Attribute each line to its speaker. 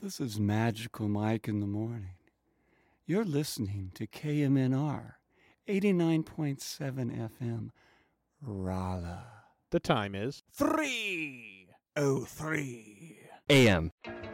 Speaker 1: This is Magical Mike in the morning. You're listening to KMNR 89.7 FM, Raleigh.
Speaker 2: The time is
Speaker 1: 3:03
Speaker 3: AM.